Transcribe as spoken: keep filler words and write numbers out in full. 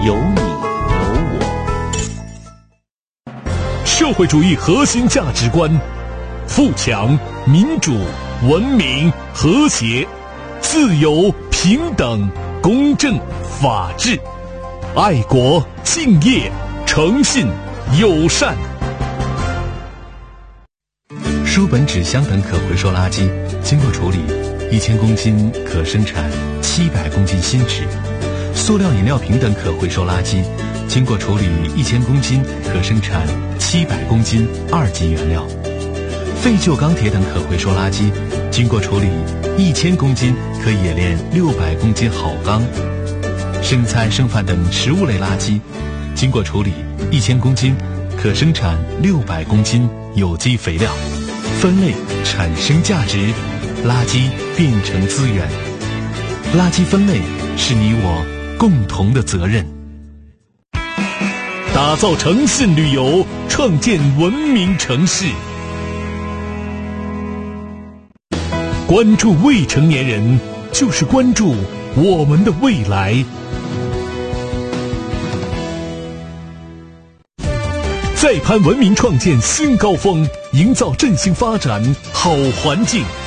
有你有我。 社会主义核心价值观：富强、民主、文明、和谐、自由、平等、公正、法治、爱国、敬业、诚信、友善。 书本、纸箱等可回收垃圾经过处理，一千公斤可生产七百公斤新纸；塑料饮料瓶等可回收垃圾经过处理，一千公斤可生产七百公斤二级原料；废旧钢铁等可回收垃圾经过处理，一千公斤可冶炼六百公斤好钢；剩菜剩饭等食物类垃圾经过处理，一千公斤可生产六百公斤有机肥料。分类产生价值，垃圾变成资源。垃圾分类是你我共同的责任。 打造诚信旅游，创建文明城市。关注未成年人，就是关注我们的未来。再攀文明，创建新高峰，营造振兴发展好环境。